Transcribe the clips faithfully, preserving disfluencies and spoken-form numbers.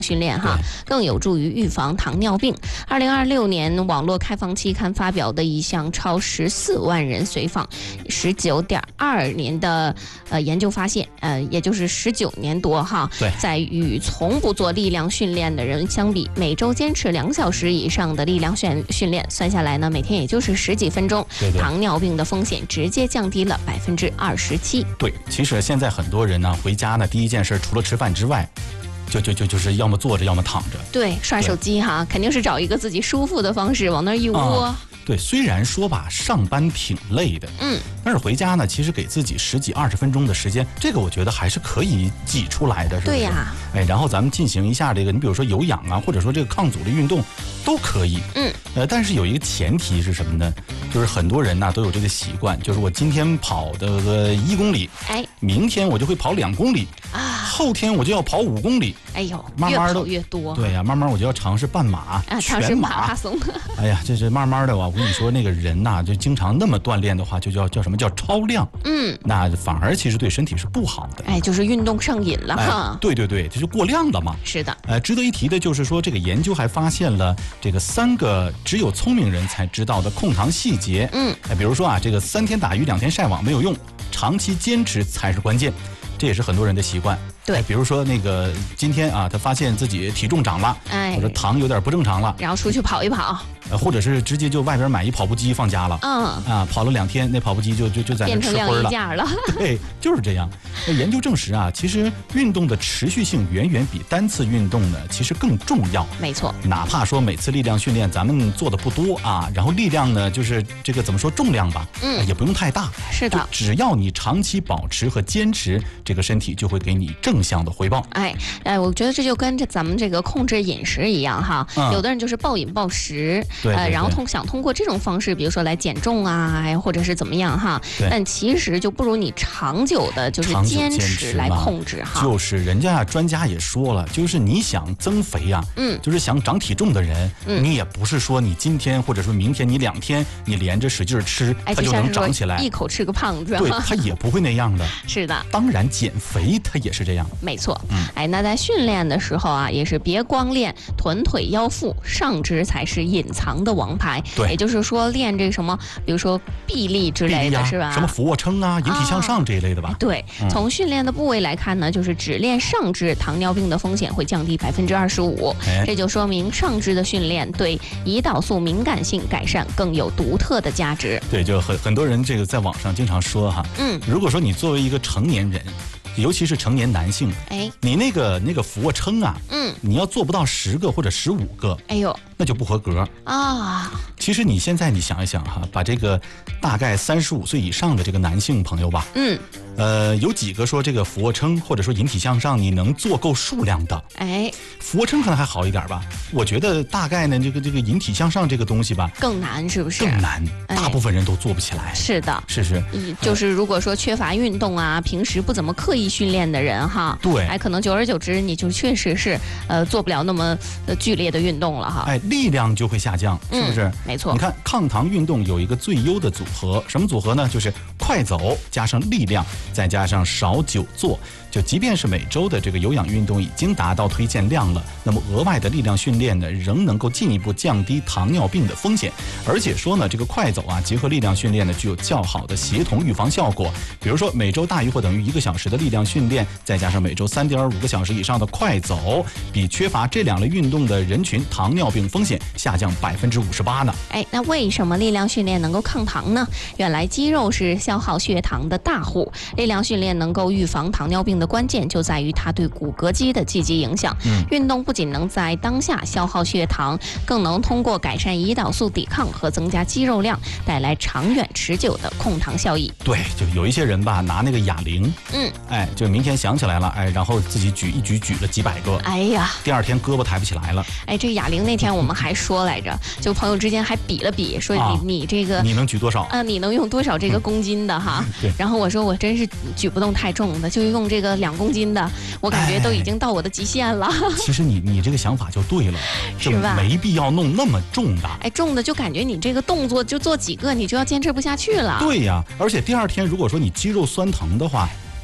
训练哈，更有助于预防糖尿病。二零二六年网络开放期刊发表的一项超十四万人随访十九点二年的呃研究发现，呃，也就是十九年多哈，在与从不做力量训练的人相比，每周坚持两小时以上的力量训训练，算下来呢，每天也就是十几分钟， 对对， 糖尿病的风险直接降低了百分之二十七。 对，其实现在很多人呢，回家呢，第一件事除了吃饭之外，就就就就是要么坐着，要么躺着。 对，刷手机哈，肯定是找一个自己舒服的方式往那儿一窝。 啊对，虽然说吧，上班挺累的， 嗯， 但是回家呢，其实给自己十几二十分钟的时间，这个我觉得还是可以挤出来的，是不是？ 对呀， 哎，然后咱们进行一下这个，你比如说有氧啊，或者说这个抗阻力运动，都可以。 嗯， 呃，但是有一个前提是什么呢？就是很多人呢都有这个习惯，就是我今天跑的个一公里， 哎， 明天我就会跑两公里， 啊， 后天我就要跑五公里。 哎呦， 慢慢的越跑越多。 对呀，慢慢我就要尝试半马、 啊，尝试全马拉马。 松。 哎呀，这是慢慢的吧。我跟你说，那个人呐、就经常那么锻炼的话，就叫叫什么叫超量。 嗯， 那反而其实对身体是不好的。 哎，就是运动上瘾了哈。 哎、对对对，这就过量了嘛。 是的。 呃，值得一提的就是说，这个研究还发现了这个三个只有聪明人才知道的控糖细节。 嗯， 哎，比如说啊，这个三天打鱼两天晒网没有用，长期坚持才是关键。这也是很多人的习惯。 对， 哎、比如说那个今天啊，他发现自己体重涨了， 哎， 或者糖有点不正常了， 然后出去跑一跑， 呃，或者是直接就外边买一跑步机放家了， 嗯， 啊，跑了两天，那跑步机就就就在那吃灰了， 变了。 对，就是这样。那研究证实啊，其实运动的持续性远远比单次运动呢，其实更重要。 没错， 哪怕说每次力量训练咱们做的不多啊，然后力量呢，就是这个怎么说重量吧， 嗯， 也不用太大。 是的， 只要你长期保持和坚持，这个身体就会给你正向的回报。 哎哎，我觉得这就跟这咱们这个控制饮食一样哈， 嗯、 有的人就是暴饮暴食， 对对对呃，然后通想通过这种方式，比如说来减重啊，或者是怎么样哈，但其实就不如你长久的就是坚持来控制哈。 就是人家专家也说了，就是你想增肥呀、啊， 嗯， 就是想长体重的人， 嗯， 你也不是说你今天或者说明天你两天你连着使劲吃， 哎、 它就能长起来， 一口吃个胖子， 对，它也不会那样的。 是的， 当然减肥它也是这样， 没错。 嗯， 哎，那在训练的时候啊，也是别光练臀腿腰腹，上肢才是隐藏的王牌。 对， 也就是说练这什么，比如说臂力之类的， 啊、 是吧？ 什么俯卧撑啊、引体向上这一类的吧？ 啊、对、嗯，从训练的部位来看呢，就是只练上肢，糖尿病的风险会降低百分之二十五。这就说明上肢的训练对胰岛素敏感性改善更有独特的价值。 对，就很很多人这个在网上经常说哈， 嗯， 如果说你作为一个成年人，尤其是成年男性， 哎， 你那个那个俯卧撑啊， 嗯， 你要做不到十个或者十五个， 哎呦， 那就不合格啊。 其实你现在你想一想哈，把这个大概三十五岁以上的这个男性朋友吧， 嗯， 呃，有几个说这个俯卧撑或者说引体向上你能做够数量的？ 哎， 俯卧撑可能还好一点吧，我觉得大概呢，这个这个引体向上这个东西吧， 更难，是不是？ 更难， 哎、 大部分人都做不起来。 是的， 是是， 就是如果说缺乏运动啊，平时不怎么刻意训练的人哈， 对， 哎，可能久而久之你就确实是呃做不了那么呃剧烈的运动了哈， 哎，力量就会下降，是不是？ 嗯、没错。 你看抗糖运动有一个最优的组合，什么组合呢？就是快走加上力量，再加上少久坐。就即便是每周的这个有氧运动已经达到推荐量了，那么额外的力量训练呢，仍能够进一步降低糖尿病的风险。而且说呢，这个快走啊，结合力量训练呢，具有较好的协同预防效果。比如说每周大于或等于一个小时的力量训练，再加上每周三点五个小时以上的快走，比缺乏这两类运动的人群糖尿病风险下降百分之五十八呢。 哎，那为什么力量训练能够抗糖呢？原来肌肉是消耗血糖的大户，力量训练能够预防糖尿病的关键就在于它对骨骼肌的积极影响。 嗯， 运动不仅能在当下消耗血糖，更能通过改善胰岛素抵抗和增加肌肉量，带来长远持久的控糖效益。 对，就有一些人吧，拿那个哑铃， 嗯， 哎，就明天想起来了，哎，然后自己举一举举了几百个， 哎呀， 第二天胳膊抬不起来了。 哎，这哑铃那天我们还说来着，就朋友之间还比了比，说你、啊、你这个你能举多少？ 啊，你能用多少这个公斤的哈？ 嗯、对。 然后我说我真是举不动太重的，就用这个两公斤的，我感觉都已经到我的极限了。 哎、其实你你这个想法就对了， 是吧？ 没必要弄那么重的。 哎，重的就感觉你这个动作就做几个，你就要坚持不下去了。 对呀，而且第二天如果说你肌肉酸疼的话，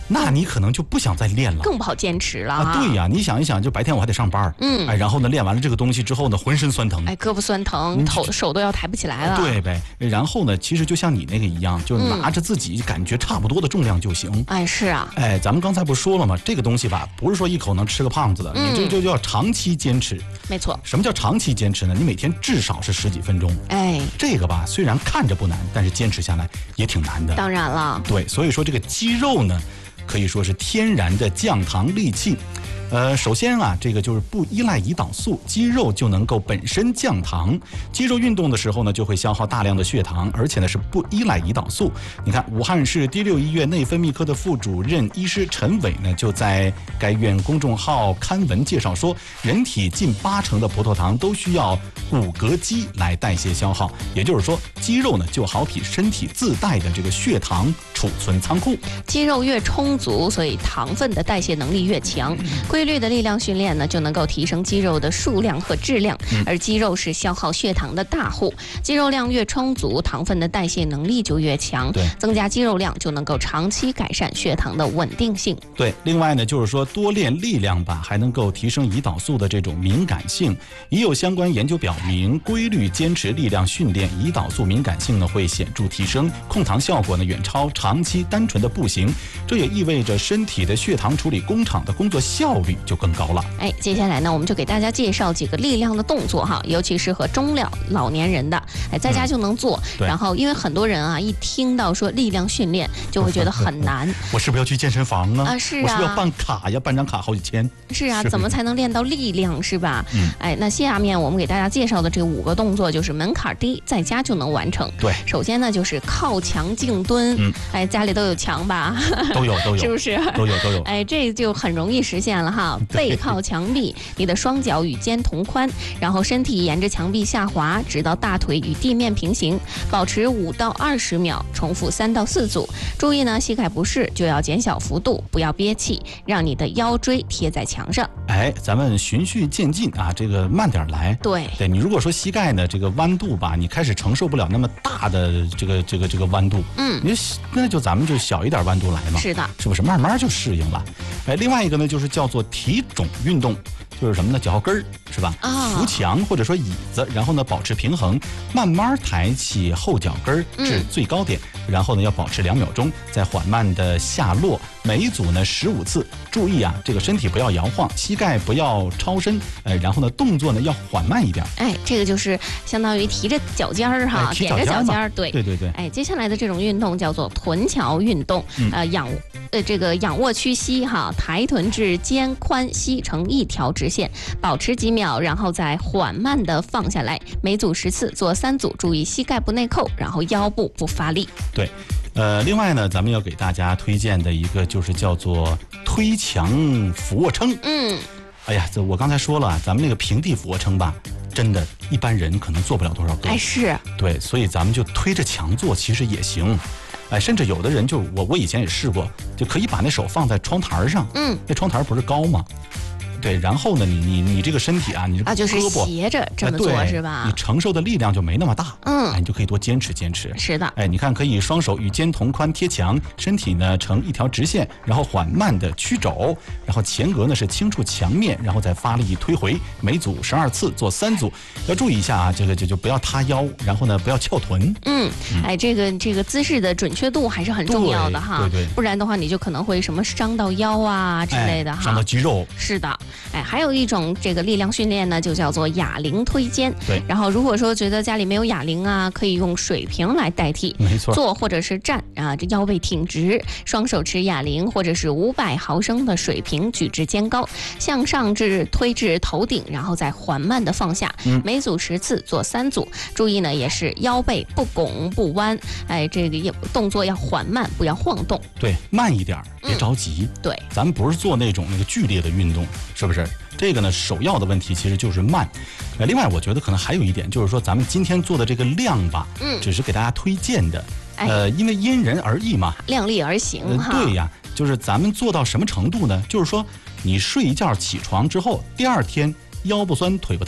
那你可能就不想再练了， 更不好坚持了啊！对呀，你想一想，就白天我还得上班， 嗯， 哎，然后呢，练完了这个东西之后呢，浑身酸疼， 哎，胳膊酸疼，头手都要抬不起来了， 对呗。然后呢，其实就像你那个一样，就是拿着自己感觉差不多的重量就行。 哎，是啊， 哎，咱们刚才不是说了吗？这个东西吧，不是说一口能吃个胖子的， 嗯、 你这就叫长期坚持。 没错。 什么叫长期坚持呢？你每天至少是十几分钟。 哎， 这个吧，虽然看着不难，但是坚持下来也挺难的。 当然了， 对，所以说这个肌肉呢，可以说是天然的降糖利器。呃，首先啊，这个就是不依赖胰岛素，肌肉就能够本身降糖。肌肉运动的时候呢，就会消耗大量的血糖，而且呢是不依赖胰岛素。你看，武汉市第六医院内分泌科的副主任医师陈伟呢，就在该院公众号刊文介绍说，人体近八成的葡萄糖都需要骨骼肌来代谢消耗，也就是说，肌肉呢就好比身体自带的这个血糖储存仓库。 肌肉越充足，所以糖分的代谢能力越强。规律的力量训练呢，就能够提升肌肉的数量和质量，而肌肉是消耗血糖的大户，肌肉量越充足，糖分的代谢能力就越强。 对， 增加肌肉量就能够长期改善血糖的稳定性。 对，另外呢，就是说多练力量吧，还能够提升胰岛素的这种敏感性。已有相关研究表明，规律坚持力量训练，胰岛素敏感性呢会显著提升，控糖效果呢远超长期单纯的步行。这也意味着身体的血糖处理工厂的工作效率就更高了。 哎，接下来呢，我们就给大家介绍几个力量的动作哈，尤其适合中老老年人的，哎，在家就能做。嗯、然后，因为很多人啊，一听到说力量训练，就会觉得很难。 我是不是要去健身房啊？ 啊，是啊。 我是不是要办卡呀？办张卡好几千。 是啊，是怎么才能练到力量？是吧？ 嗯。 哎，那下面我们给大家介绍的这五个动作，就是门槛低，在家就能完成。 对。 首先呢，就是靠墙静蹲。 嗯。 哎，家里都有墙吧？ 都有，都有。 是不是？ 都有，都有。 哎，这就很容易实现了哈。背靠墙壁，你的双脚与肩同宽，然后身体沿着墙壁下滑，直到大腿与地面平行，保持五到二十秒，重复三到四组。注意呢，膝盖不适就要减小幅度，不要憋气，让你的腰椎贴在墙上。 哎，咱们循序渐进啊，这个慢点来。 对， 对你如果说膝盖呢这个弯度吧，你开始承受不了那么大的这个这个这个弯度， 嗯， 你那就咱们就小一点弯度来嘛。 是的， 是不是慢慢就适应了？哎，另外一个呢就是叫做提踵运动。就是什么呢？脚后跟儿是吧？ 啊， 扶墙或者说椅子，然后呢保持平衡，慢慢抬起后脚跟儿至最高点，嗯、然后呢要保持两秒钟，再缓慢的下落。每一组呢十五次。注意啊，这个身体不要摇晃，膝盖不要超伸，呃，然后呢动作呢要缓慢一点。 哎，这个就是相当于提着脚尖儿哈，踮着脚尖儿，对对对对。 哎，接下来的这种运动叫做臀桥运动， 嗯、 呃仰呃这个仰卧屈膝哈，抬臀至肩宽膝成一条直线，保持几秒，然后再缓慢的放下来。每组十次，做三组，注意膝盖不内扣，然后腰部不发力。 对。呃，另外呢，咱们要给大家推荐的一个就是叫做推墙俯卧撑。 嗯， 哎呀，这我刚才说了，咱们那个平地俯卧撑吧，真的，一般人可能做不了多少个。 哎，是。 对，所以咱们就推着墙做，其实也行。哎，甚至有的人就我我以前也试过，就可以把那手放在窗台上。 嗯， 那窗台不是高吗？对，然后呢，你你你这个身体啊，你这啊就是斜着这么做、 哎、 是吧？ 你承受的力量就没那么大， 嗯， 哎，你就可以多坚持坚持。 是的， 哎，你看，可以双手与肩同宽贴墙，身体呢呈一条直线，然后缓慢的屈肘，然后前额呢是轻触墙面，然后再发力推回，每组十二次，做三组。要注意一下啊，这个就就不要塌腰，然后呢不要翘臀。 嗯，哎，这个这个姿势的准确度还是很重要的哈， 对 对, 对， 不然的话你就可能会什么伤到腰啊之类的哈， 哎、伤到肌肉。 是的，哎，还有一种这个力量训练呢，就叫做哑铃推肩。 对， 然后如果说觉得家里没有哑铃啊，可以用水瓶来代替。 没错， 坐或者是站啊，这腰背挺直，双手持哑铃或者是五百毫升的水瓶举至肩高，向上至推至头顶，然后再缓慢的放下。 嗯、 每组十次，做三组。注意呢，也是腰背不拱不弯，哎，这个动作要缓慢，不要晃动。 对，慢一点，别着急。 嗯、对， 咱们不是做那种那个剧烈的运动，是不是？这个呢，首要的问题其实就是慢。呃，另外我觉得可能还有一点，就是说咱们今天做的这个量吧， 嗯， 只是给大家推荐的， 哎、 呃，因为因人而异嘛， 量力而行、 呃、 哈。 对呀，就是咱们做到什么程度呢？就是说，你睡一觉起床之后，第二天腰不酸腿不疼。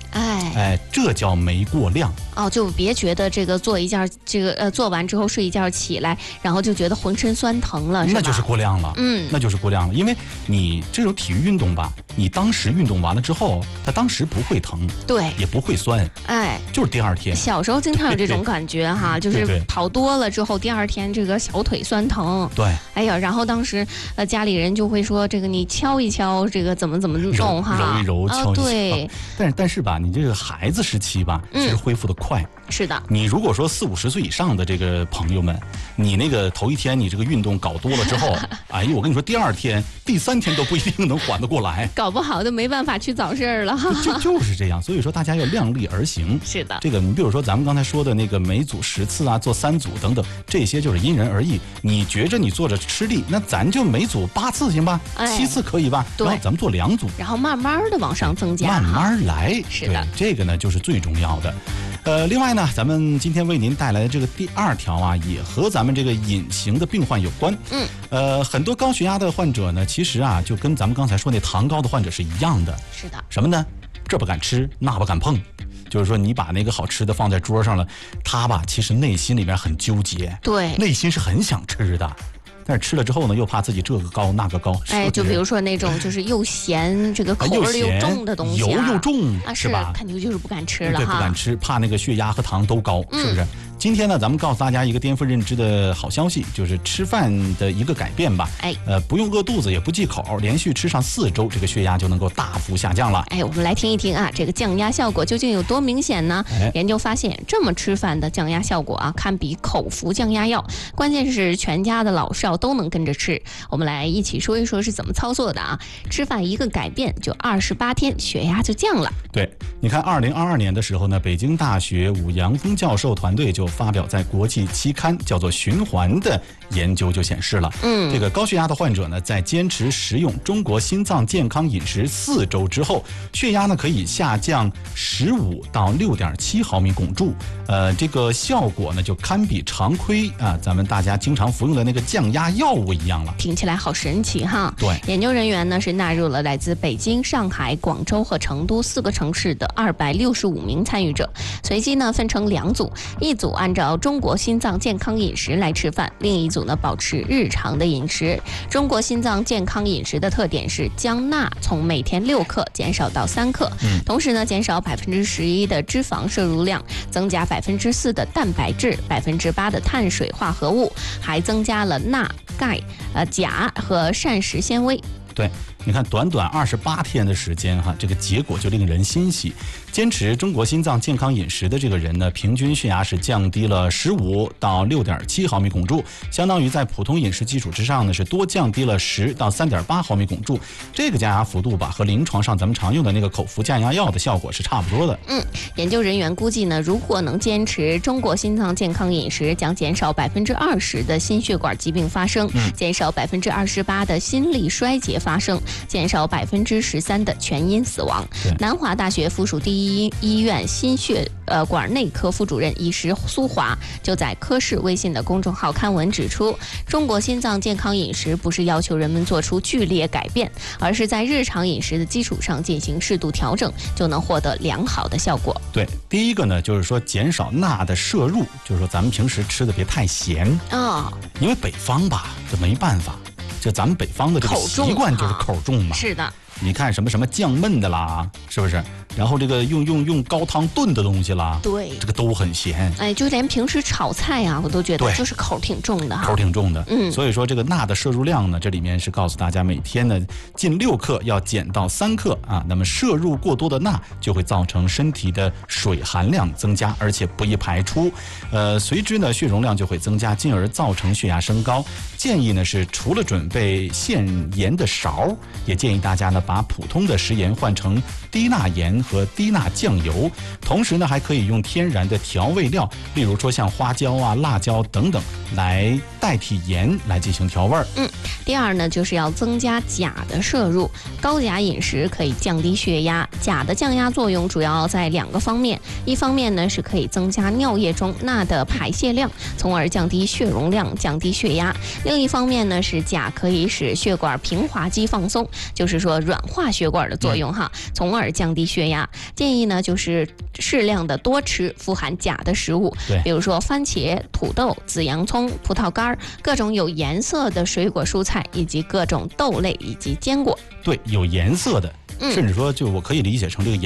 哎哎，这叫没过量。 哦，就别觉得这个做一件这个呃做完之后睡一觉起来，然后就觉得浑身酸疼了，是吧？ 那就是过量了， 嗯， 那就是过量了。因为你这种体育运动吧，你当时运动完了之后，它当时不会疼， 对， 也不会酸， 哎， 就是第二天。 小时候经常有这种感觉哈， 对就是跑多了之后，第二天这个小腿酸疼。 对， 哎呀，然后当时呃家里人就会说，这个你敲一敲，这个怎么怎么弄哈， 揉一揉，敲一敲。 哦、对， 但是但是吧，你这个孩子时期吧，其实恢复的快。 嗯是的， 你如果说四五十岁以上的这个朋友们，你那个头一天你这个运动搞多了之后，哎呦，我跟你说，第二天、第三天都不一定能缓得过来， 搞不好都没办法去早市了。 就就是这样，所以说大家要量力而行。 是的， 这个你比如说咱们刚才说的那个每组十次啊，做三组等等，这些就是因人而异。你觉着你做着吃力，那咱就每组八次行吧， 哎、 七次可以吧？ 对， 然后咱们做两组， 然后慢慢的往上增加， 慢慢来。 是的， 这个呢就是最重要的。呃，另外呢，咱们今天为您带来的这个第二条啊，也和咱们这个隐形的病患有关。 嗯， 呃，很多高血压的患者呢，其实啊，就跟咱们刚才说那糖高的患者是一样的。 是的。 什么呢？这不敢吃，那不敢碰。就是说，你把那个好吃的放在桌上了，他吧，其实内心里面很纠结， 对， 内心是很想吃的。但是吃了之后呢，又怕自己这个高那个高。 哎，就比如说那种就是又咸，这个口味又重的东西、啊， 油又重， 啊， 是吧？ 肯定就是不敢吃了对， 哈。 不敢吃，怕那个血压和糖都高， 嗯、 是不是？今天呢，咱们告诉大家一个颠覆认知的好消息，就是吃饭的一个改变吧。 哎， 呃，不用饿肚子，也不忌口，连续吃上四周，这个血压就能够大幅下降了。 哎，我们来听一听啊，这个降压效果究竟有多明显呢？ 哎、 研究发现，这么吃饭的降压效果啊，堪比口服降压药。关键是全家的老少都能跟着吃。我们来一起说一说是怎么操作的啊？吃饭一个改变，就二十八天血压就降了。 对，你看，二零二二年的时候呢，北京大学武阳锋教授团队就发表在国际期刊叫做《循环》的研究就显示了， 嗯， 这个高血压的患者呢，在坚持食用中国心脏健康饮食四周之后，血压呢可以下降十五到六点七毫米汞柱，呃，这个效果呢就堪比常规啊，咱们大家经常服用的那个降压药物一样了。 听起来好神奇哈！ 对， 研究人员呢是纳入了来自北京、上海、广州和成都四个城市的二百六十五名参与者，随机呢分成两组，一组按照中国心脏健康饮食来吃饭，另一组呢保持日常的饮食。中国心脏健康饮食的特点是将钠从每天六克减少到三克， 嗯、 同时呢减少百分之十一的脂肪摄入量，增加百分之四的蛋白质，百分之八的碳水化合物，还增加了钠、钙、呃钾和膳食纤维。 对，你看，短短二十八天的时间哈，这个结果就令人欣喜。坚持中国心脏健康饮食的这个人呢，平均血压是降低了十五到六点七毫米汞柱，相当于在普通饮食基础之上呢，是多降低了十到三点八毫米汞柱。这个降压幅度吧，和临床上咱们常用的那个口服降压药的效果是差不多的。 嗯，研究人员估计呢，如果能坚持中国心脏健康饮食，将减少百分之二十的心血管疾病发生， 嗯、 减少百分之二十八的心力衰竭发生，减少百分之十三的全因死亡。南华大学附属第一医院心血呃管内科副主任医师苏华就在科室微信的公众号刊文指出，中国心脏健康饮食不是要求人们做出剧烈改变，而是在日常饮食的基础上进行适度调整，就能获得良好的效果。 对，第一个呢，就是说减少钠的摄入，就是说咱们平时吃的别太咸啊、 哦， 因为北方吧，这没办法，就咱们北方的这个习惯就是口重嘛。 是的。 你看什么什么酱焖的啦，是不是？然后这个用用用高汤炖的东西啦， 对， 这个都很咸。 哎，就连平时炒菜啊，我都觉得就是口挺重的哈， 口挺重的。 嗯， 所以说这个钠的摄入量呢，这里面是告诉大家每天呢近六克要减到三克啊。那么摄入过多的钠就会造成身体的水含量增加，而且不易排出，呃，随之呢血容量就会增加，进而造成血压升高。建议呢是除了准备限盐的勺，也建议大家呢把普通的食盐换成低钠盐和低钠酱油，同时呢还可以用天然的调味料，例如说像花椒啊、辣椒等等来代代替盐来进行调味儿。 嗯，第二呢，就是要增加钾的摄入。高钾饮食可以降低血压，钾的降压作用主要在两个方面，一方面呢是可以增加尿液中钠的排泄量，从而降低血容量，降低血压；另一方面呢是钾可以使血管平滑肌放松，就是说软化血管的作用哈，从而降低血压。建议呢就是适量的多吃富含钾的食物，比如说番茄、土豆、紫洋葱、葡萄干、各种有颜色的水果蔬菜，以及各种豆类以及坚果。 对，有颜色的，甚至说就我可以理解成这个